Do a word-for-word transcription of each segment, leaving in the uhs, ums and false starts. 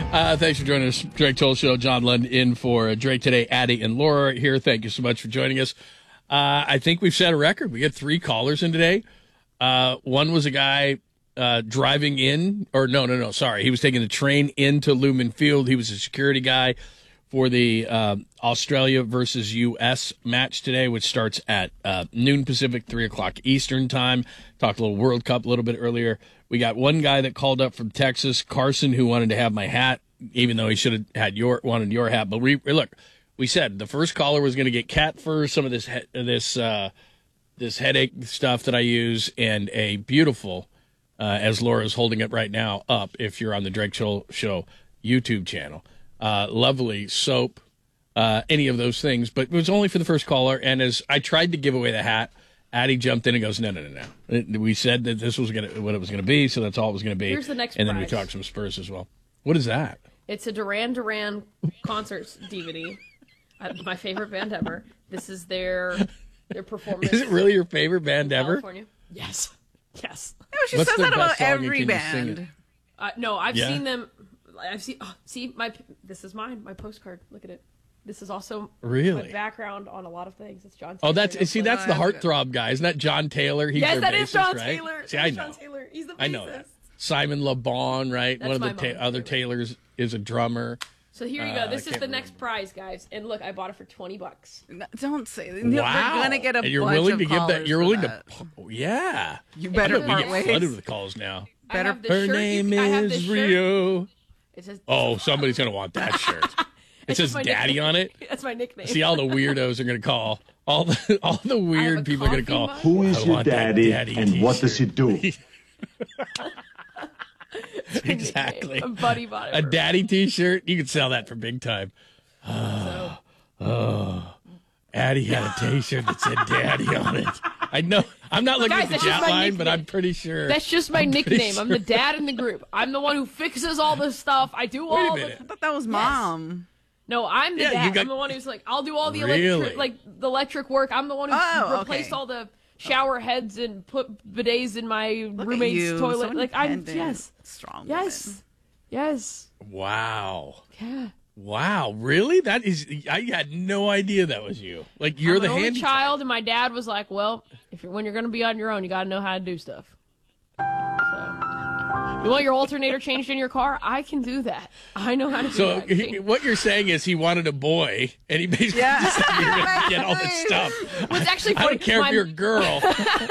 Uh, thanks for joining us, Drake Toll Show. John Lund in for Drake today. Addie and Laura here. Thank you so much for joining us. Uh, I think we've set a record. We got three callers in today. Uh, one was a guy uh, driving in, or no, no, no, sorry. He was taking the train into Lumen Field. He was a security guy for the uh, Australia versus U S match today, which starts at uh, noon Pacific, three o'clock Eastern time. Talked a little World Cup a little bit earlier. We got one guy that called up from Texas, Carson, who wanted to have my hat, even though he should have had your wanted your hat. But we look, we said the first caller was going to get cat fur, some of this this uh, this headache stuff that I use, and a beautiful, uh, as Laura's holding it right now, up if you're on the Drake Show, Show YouTube channel. Uh, lovely soap, uh, any of those things. But it was only for the first caller, and as I tried to give away the hat, Addie jumped in and goes, no, no, no, no. We said that this was gonna what it was going to be, so that's all it was going to be. Here's the next And prize. then we talked some Spurs as well. What is that? It's a Duran Duran concerts D V D. Uh, my favorite band ever. This is their their performance. Is it really your favorite band ever? California? Yes. Yes. No, she What's says their that about best song, and every can you sing it? band. Uh, no, I've Yeah? seen them. I've seen. Oh, see, my this is mine. My postcard. Look at it. This is also Really? my background on a lot of things. It's John. Oh, Taylor. that's see, that's the heartthrob guy. Isn't that John Taylor? He's yes, their that is bassist, John right? Taylor. See, That's I know. John Taylor. He's the bassist. I know that. Simon Le Bon, right? That's One of the my mom's ta- other favorite. Taylors is a drummer. So here you Uh, go. This I is can't the next remember. prize, guys. And look, I bought it for twenty bucks. No, don't say that. Wow. They're gonna get a and you're bunch willing of to give that. callers You're for willing that. to. Oh, yeah. You I better bet we part get ways. flooded with calls now. I Better- have the Her shirt. name you, I have is this shirt. Rio. It says, Oh, somebody's gonna want that shirt. It It's says just my "Daddy" nickname. on it. That's my nickname. See, all the weirdos are gonna call. All the all the weird a people are gonna coffee call. mug. Who is I your want that daddy, daddy and what does he t-shirt. do? Exactly. A buddy bought it. A for me. daddy T-shirt. You could sell that for big time. So, Oh, Addie had a T-shirt that said "Daddy" on it. I know. I'm not looking Guys, at the that's just chat my line, but nickname. I'm pretty sure. that's just my I'm pretty nickname. I'm the sure. dad in the group. I'm the one who fixes all the stuff. I do Wait a all minute. I the. thought that was mom. No, I'm the Yeah, you dad. got- I'm the one who's like, I'll do all the Really? electric, like the electric work. I'm the one who Oh, replaced okay. all the shower heads and put bidets in my Look roommate's at you. toilet. So like I'm independent. yes, Strong. yes, woman. yes, Wow. yeah. Wow. Really? That is. I had no idea that was you. Like you're I'm the an only handy child, and my dad was like, "Well, if you're when you're going to be on your own, you got to know how to do stuff." So, you want your alternator changed in your car? I can do that. I know how to do So that. he, what you're saying is he wanted a boy, and he basically Yeah. decided you're going to get all this stuff. What's actually I funny, don't care my, if you're a girl.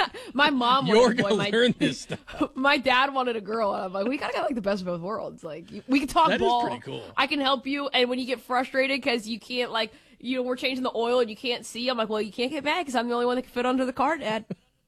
my mom You're wanted a boy. going My, to learn this stuff. my dad wanted a girl, and I'm like, we gotta get like the best of both worlds. Like, you- we can talk That is ball. pretty cool. I can help you, and when you get frustrated because you can't, like, you know, we're changing the oil and you can't see, I'm like, well, you can't get mad because I'm the only one that can fit under the car, Dad.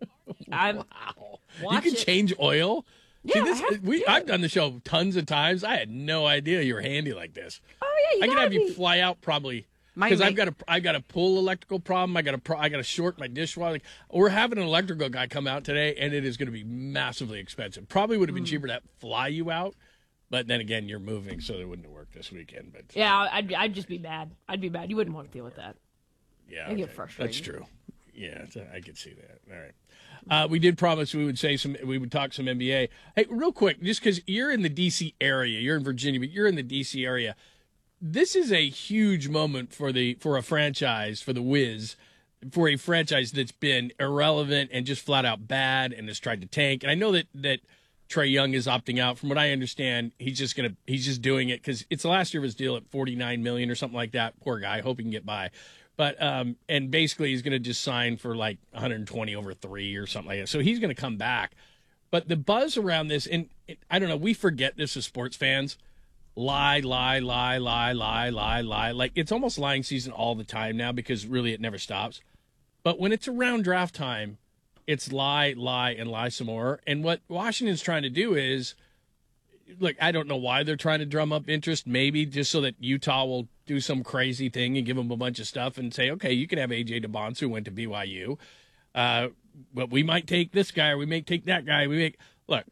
I'm. Wow. Watch you can it. change oil? Yeah, See, this, I have- we, yeah. I've done the show tons of times. I had no idea you were handy like this. Oh yeah, you I could gotta have you be. fly out probably Might because I've make- got a I got a pull electrical problem. I got a pro, I got to short my dishwasher. Like, we're having an electrical guy come out today, and it is going to be massively expensive. Probably would have been cheaper to fly you out, but then again, you're moving, so it wouldn't have worked this weekend. But Yeah, I'd, I'd just be mad. I'd be mad. You wouldn't want to deal with that. yeah, I get okay. frustrated. That's true. Yeah, so I could see that. All right. Uh, we did promise we would say some. We would talk some N B A. Hey, real quick, just because you're in the D C area, you're in Virginia, but you're in the D C area. This is a huge moment for the for a franchise, for the Wiz, for a franchise that's been irrelevant and just flat out bad and has tried to tank. And I know that that Trae Young is opting out. From what I understand, he's just gonna he's just doing it because it's the last year of his deal at forty-nine million dollars or something like that. Poor guy. Hope he can get by. But um, and basically he's going to just sign for like one hundred twenty over three or something like that. So he's going to come back. But the buzz around this, and it, I don't know, we forget this as sports fans. Lie, lie, lie, lie, lie, lie, lie. Like it's almost lying season all the time now because really it never stops. But when it's around draft time, it's lie, lie, and lie some more. And what Washington's trying to do is, look, I don't know why they're trying to drum up interest. Maybe just so that Utah will do some crazy thing and give them a bunch of stuff and say, okay, you can have A J DeBonce who went to B Y U, uh, but we might take this guy or we may take that guy. We make look.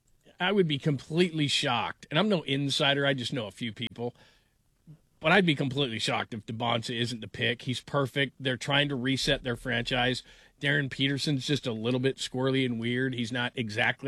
I would be completely shocked, and I'm no insider. I just know a few people, but I'd be completely shocked if DeBonce isn't the pick. He's perfect. They're trying to reset their franchise. Darren Peterson's just a little bit squirrely and weird. He's not exactly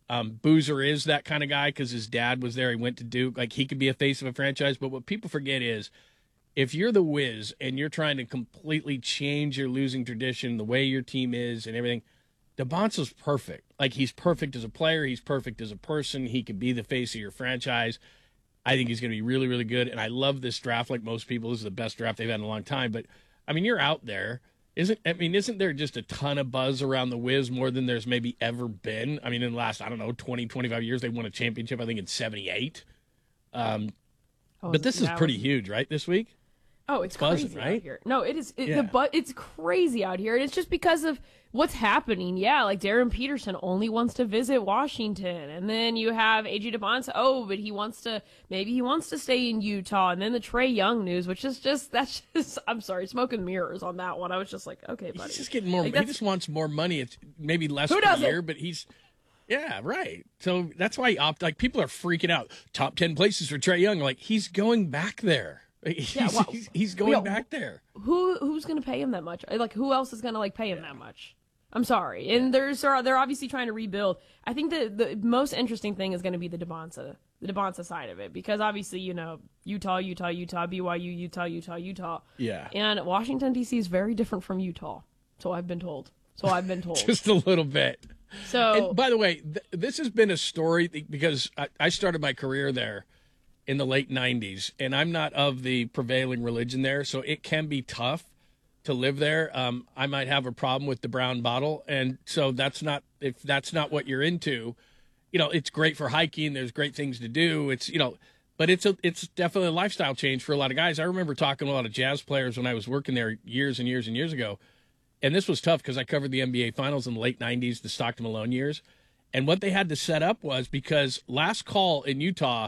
Um, Boozer is that kind of guy because his dad was there. He went to Duke. Like, he could be a face of a franchise. But what people forget is if you're the Wiz and you're trying to completely change your losing tradition, the way your team is and everything, DeBonce's perfect. Like, he's perfect as a player. He's perfect as a person. He could be the face of your franchise. I think he's going to be really, really good. And I love this draft like most people. This is the best draft they've had in a long time. But, I mean, you're out there. Isn't I mean, isn't there just a ton of buzz around the Wiz more than there's maybe ever been? I mean, in the last, I don't know, twenty, twenty-five years, they won a championship, I think, in seventy-eight. Um, Oh, but this is that pretty was- huge, right, this week? Oh, it's buzzing, crazy right? out here. No, it is. It, Yeah. The but it's crazy out here, and it's just because of what's happening. Yeah, like Darren Peterson only wants to visit Washington, and then you have A J DeBonce. Oh, but he wants to. Maybe he wants to stay in Utah, and then the Trae Young news, which is just that's just. I'm sorry, smoke and mirrors on that one. I was just like, okay, buddy. He's just getting more. Like, he that's- just wants more money. It's maybe less Who per doesn't? year, but he's. Yeah, right. So that's why he opt. Like, people are freaking out. Top ten places for Trae Young. Like, he's going back there. He's, Yeah, well, he's, he's going yeah, back there. who who's gonna pay him that much? Like, who else is gonna like pay him that much? I'm sorry, and there's they're obviously trying to rebuild. I think the the most interesting thing is going to be the DeBonce the DeBonce side of it, because obviously, you know, Utah, Utah, Utah, B Y U, Utah, Utah, Utah, Yeah. and Washington D C is very different from Utah. So I've been told. So I've been told. Just a little bit. So And by the way, th- this has been a story th- because I, I started my career there in the late nineties, and I'm not of the prevailing religion there, so it can be tough to live there. Um, I might have a problem with the brown bottle, and so that's not if that's not what you're into. You know, it's great for hiking. There's great things to do. It's you know, but it's a it's definitely a lifestyle change for a lot of guys. I remember talking to a lot of jazz players when I was working there years and years and years ago. And this was tough because I covered the N B A Finals in the late nineties, the Stockton Malone years. And what they had to set up was because last call in Utah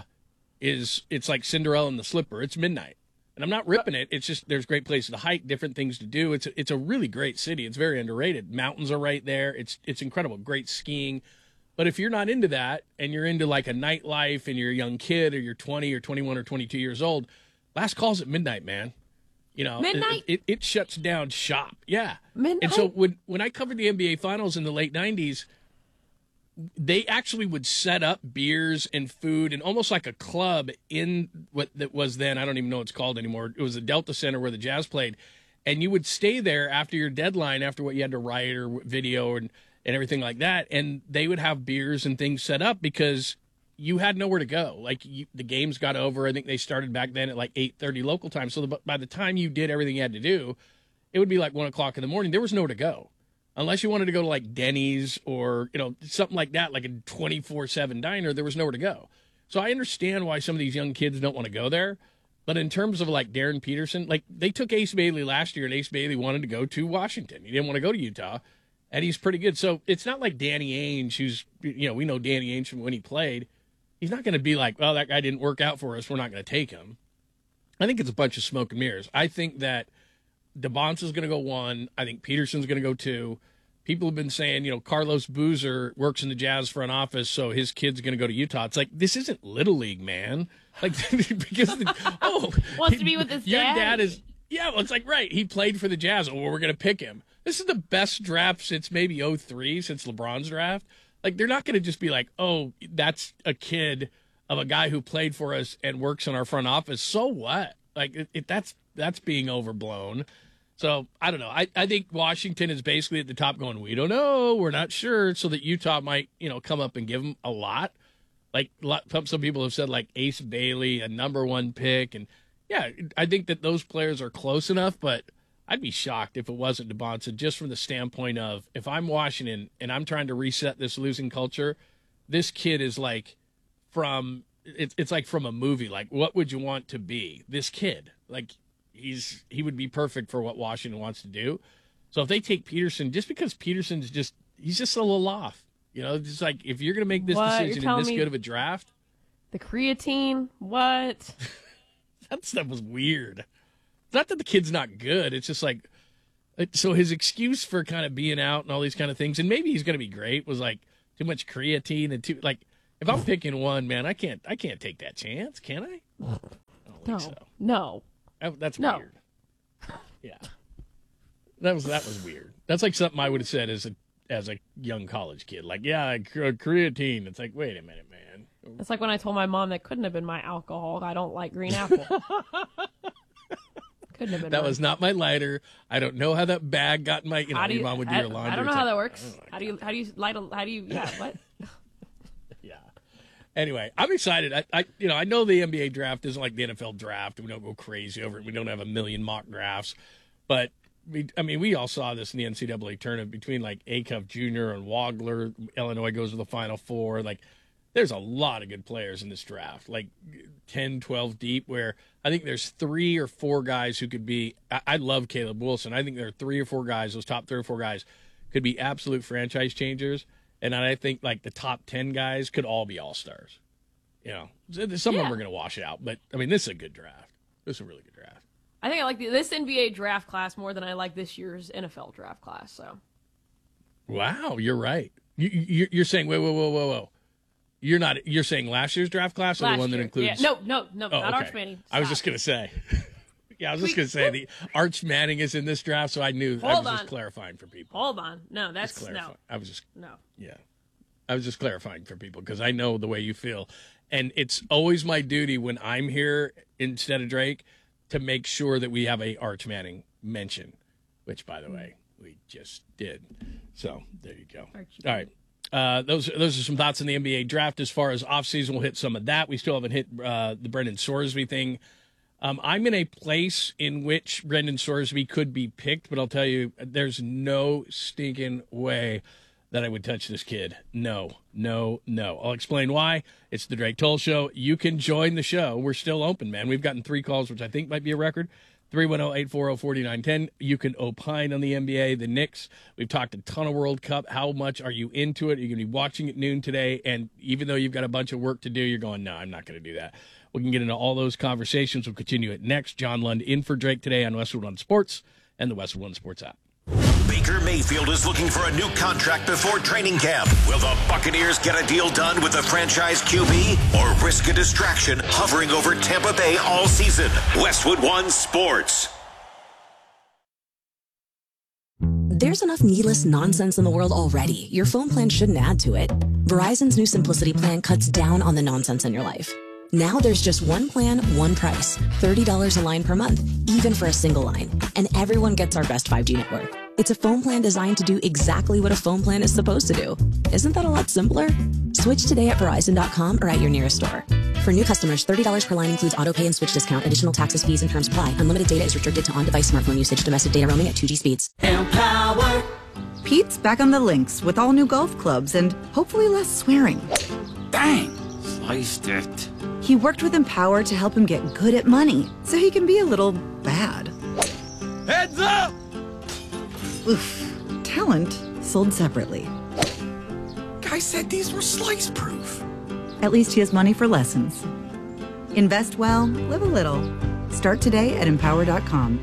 is it's like Cinderella and the Slipper. It's midnight. And I'm not ripping it. It's just there's great places to hike, different things to do. It's a, it's a really great city. It's very underrated. Mountains are right there. It's it's incredible. Great skiing. But if you're not into that and you're into like a nightlife and you're a young kid or you're twenty or twenty-one or twenty-two years old, last call's at midnight, man. You know, Midnight? It, it, it shuts down shop. Yeah. Midnight? And so when, when I covered the N B A Finals in the late nineties, they actually would set up beers and food and almost like a club in what that was then, I don't even know what it's called anymore. It was the Delta Center where the Jazz played. And you would stay there after your deadline, after what you had to write or video and, and everything like that. And they would have beers and things set up because you had nowhere to go. Like you, the games got over. I think they started back then at like eight thirty local time. So the, by the time you did everything you had to do, it would be like one o'clock in the morning. There was nowhere to go. Unless you wanted to go to like Denny's or, you know, something like that, like a twenty-four seven diner, there was nowhere to go. So I understand why some of these young kids don't want to go there. But in terms of like Darren Peterson, like they took Ace Bailey last year and Ace Bailey wanted to go to Washington. He didn't want to go to Utah, and he's pretty good. So it's not like Danny Ainge, who's, you know, we know Danny Ainge from when he played. He's not going to be like, well, that guy didn't work out for us. We're not going to take him. I think it's a bunch of smoke and mirrors. I think that DeBonce is going to go one. I think Peterson's going to go two. People have been saying, you know, Carlos Boozer works in the Jazz front office, so his kid's going to go to Utah. It's like, this isn't Little League, man. Like, because, the, oh. Wants to be with his your dad? dad is, yeah, well, it's like, right, he played for the Jazz. Oh, well, we're going to pick him. This is the best draft since maybe oh three, since LeBron's draft. Like, they're not going to just be like, oh, that's a kid of a guy who played for us and works in our front office. So what? Like, it, it, that's that's being overblown. So, I don't know. I, I think Washington is basically at the top going, we don't know. We're not sure. So that Utah might, you know, come up and give them a lot. Like, a lot, some people have said, like, Ace Bailey, a number one pick. And, yeah, I think that those players are close enough, but I'd be shocked if it wasn't DeBonce, just from the standpoint of if I'm Washington and I'm trying to reset this losing culture, this kid is like from it's it's like from a movie. Like, what would you want to be? This kid, like he's he would be perfect for what Washington wants to do. So if they take Peterson, just because Peterson's just he's just a little off, you know, just like if you're going to make this What? You're decision in telling this me- good of a draft, the creatine, what? that stuff was weird. It's not that the kid's not good. It's just like, so his excuse for kind of being out and all these kind of things, and maybe he's going to be great, was like too much creatine and too like. If I'm picking one, man, I can't. I can't take that chance, can I? I don't No, think so. no. That- that's No. weird. Yeah, that was that was weird. That's like something I would have said as a as a young college kid. Like, yeah, creatine. It's like, wait a minute, man. It's like when I told my mom that couldn't have been my alcohol. I don't like green apple. Couldn't have been. That mine. was not my lighter. I don't know how that bag got in my. You know, How do you, your mom would do I, your laundry. I don't know It's how like, that works. oh how do you how do you light a how do you yeah what? Yeah. Anyway, I'm excited. I, I, you know, I know the N B A draft isn't like the N F L draft. We don't go crazy over it. We don't have a million mock drafts, but we, I mean, we all saw this in the N C double A tournament between like Acuff Junior and Wagler. Illinois goes to the Final Four. Like, there's a lot of good players in this draft, like ten, twelve deep, where I think there's three or four guys who could be. I, I love Caleb Wilson. I think there are three or four guys, those top three or four guys, could be absolute franchise changers. And I think like the top ten guys could all be all-stars. You know, some Yeah. of them are going to wash it out. But, I mean, this is a good draft. This is a really good draft. I think I like the, this N B A draft class more than I like this year's N F L draft class. So Wow, you're right. You, you, you're saying, whoa, whoa, whoa, whoa, whoa. You're not, you're saying last year's draft class or last the one that year. includes? Yeah. No, no, no, Oh, not okay. Arch Manning. I was Stop. just going to say. Yeah, I was just We- going to say the Arch Manning is in this draft, so I knew. I Hold was just on. clarifying for people. Hold on. No, Just that's clarifying. no, I was just, no. yeah. I was just clarifying for people because I know the way you feel. And it's always my duty when I'm here instead of Drake to make sure that we have a Arch Manning mention, which, by the way, we just did. So there you go. Archie. All right. Uh, those those are some thoughts on the N B A draft. As far as offseason, we'll hit some of that. We still haven't hit uh, the Brendan Sorsby thing. Um, I'm in a place in which Brendan Sorsby could be picked, but I'll tell you, there's no stinking way that I would touch this kid. No, no, no. I'll explain why. It's the Drake Toll Show. You can join the show. We're still open, man. We've gotten three calls, which I think might be a record. three one zero, eight four zero, four nine one zero. You can opine on the N B A, the Knicks. We've talked a ton of World Cup. How much are you into it? You're going to be watching at noon today, and even though you've got a bunch of work to do, you're going, no, I'm not going to do that. We can get into all those conversations. We'll continue it next. John Lund in for Drake today on Westwood One Sports and the Westwood One Sports app. Baker Mayfield is looking for a new contract before training camp. Will the Buccaneers get a deal done with the franchise Q B or risk a distraction hovering over Tampa Bay all season? Westwood One Sports. There's enough needless nonsense in the world already. Your phone plan shouldn't add to it. Verizon's new Simplicity plan cuts down on the nonsense in your life. Now there's just one plan, one price. thirty dollars a line per month, even for a single line. And everyone gets our best five G network. It's a phone plan designed to do exactly what a phone plan is supposed to do. Isn't that a lot simpler? Switch today at Verizon dot com or at your nearest store. For new customers, thirty dollars per line includes auto pay and switch discount. Additional taxes, fees, and terms apply. Unlimited data is restricted to on-device smartphone usage. Domestic data roaming at two G speeds. Empower. Pete's back on the links with all new golf clubs and hopefully less swearing. Bang! Sliced it. He worked with Empower to help him get good at money so he can be a little bad. Heads up! Oof. Talent sold separately. Guy said these were slice proof. At least he has money for lessons. Invest well, live a little. Start today at empower dot com.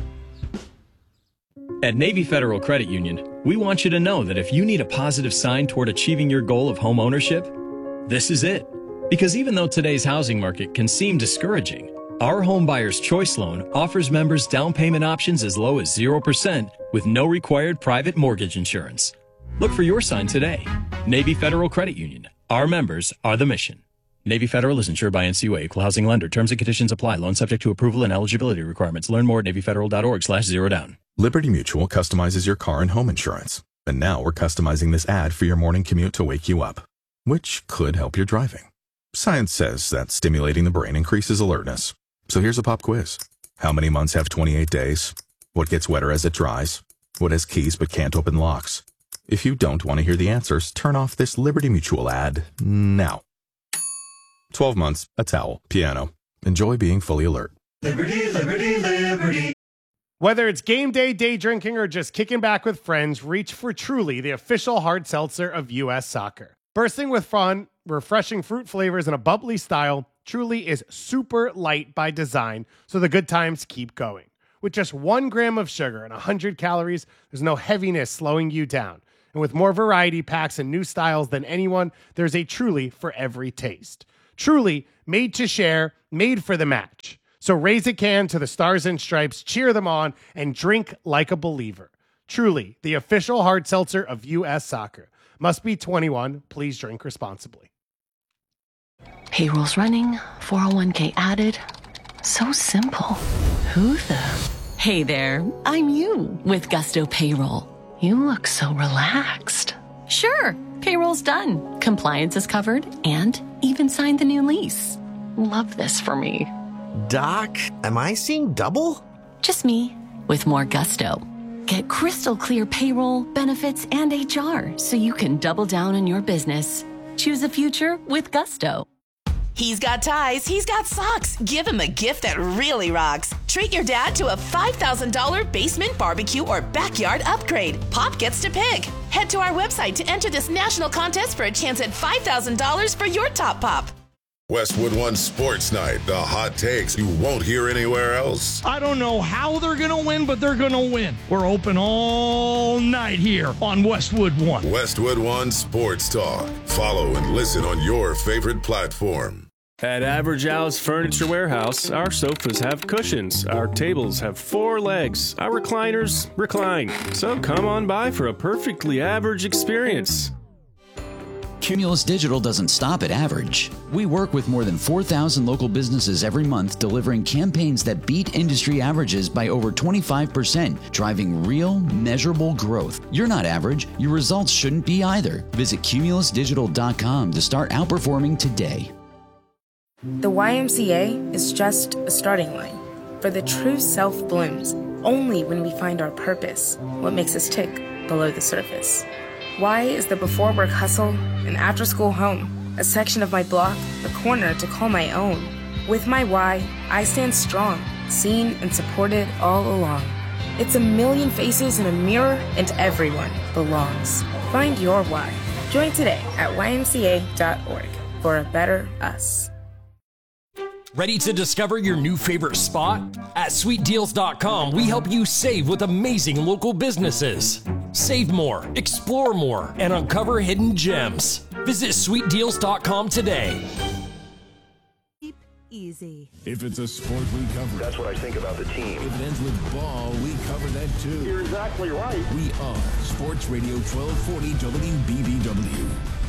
At Navy Federal Credit Union, we want you to know that if you need a positive sign toward achieving your goal of home ownership, this is it. Because even though today's housing market can seem discouraging, our Home Buyer's Choice Loan offers members down payment options as low as zero percent with no required private mortgage insurance. Look for your sign today. Navy Federal Credit Union. Our members are the mission. Navy Federal is insured by N C U A, equal housing lender. Terms and conditions apply. Loan subject to approval and eligibility requirements. Learn more at navy federal dot org slash zero down. Liberty Mutual customizes your car and home insurance. And now we're customizing this ad for your morning commute to wake you up, which could help your driving. Science says that stimulating the brain increases alertness. So here's a pop quiz. How many months have twenty-eight days? What gets wetter as it dries? What has keys but can't open locks? If you don't want to hear the answers, turn off this Liberty Mutual ad now. twelve months, a towel, piano. Enjoy being fully alert. Liberty, liberty, liberty. Whether it's game day, day drinking, or just kicking back with friends, reach for Truly, the official hard seltzer of U S Soccer. Bursting with fun, refreshing fruit flavors, and a bubbly style, Truly is super light by design, so the good times keep going. With just one gram of sugar and one hundred calories, there's no heaviness slowing you down. And with more variety packs and new styles than anyone, there's a Truly for every taste. Truly, made to share, made for the match. So raise a can to the Stars and Stripes, cheer them on, and drink like a believer. Truly, the official hard seltzer of U S Soccer. Must be twenty-one. Please drink responsibly. Payroll's running, four oh one k added. So simple. Who the? Hey there, I'm you with Gusto Payroll. You look so relaxed. Sure, payroll's done. Compliance is covered and even signed the new lease. Love this for me. Doc, am I seeing double? Just me with more Gusto. Get crystal clear payroll, benefits, and H R so you can double down on your business. Choose a future with Gusto. He's got ties, he's got socks. Give him a gift that really rocks. Treat your dad to a five thousand dollars basement barbecue or backyard upgrade. Pop gets to pick. Head to our website to enter this national contest for a chance at five thousand dollars for your top pop. Westwood One Sports Night, the hot takes you won't hear anywhere else. I don't know how they're going to win, but they're going to win. We're open all night here on Westwood One. Westwood One Sports Talk. Follow and listen on your favorite platform. At Average Al's Furniture Warehouse, our sofas have cushions, our tables have four legs, our recliners recline. So come on by for a perfectly average experience. Cumulus Digital doesn't stop at average. We work with more than four thousand local businesses every month, delivering campaigns that beat industry averages by over twenty-five percent, driving real, measurable growth. You're not average. Your results shouldn't be either. Visit cumulus digital dot com to start outperforming today. The Y M C A is just a starting line, for the true self blooms only when we find our purpose, what makes us tick below the surface. Y is the before work hustle, an after school home, a section of my block, a corner to call my own. With my Y, I stand strong, seen and supported all along. It's a million faces in a mirror, and everyone belongs. Find your Y. Join today at y m c a dot org for a better us. Ready to discover your new favorite spot? At sweet deals dot com, we help you save with amazing local businesses. Save more, explore more, and uncover hidden gems. Visit sweet deals dot com today. Easy. If it's a sport, we cover it. That's what I think about the team. If it ends with ball, we cover that too. You're exactly right. We are Sports Radio twelve forty W B B W.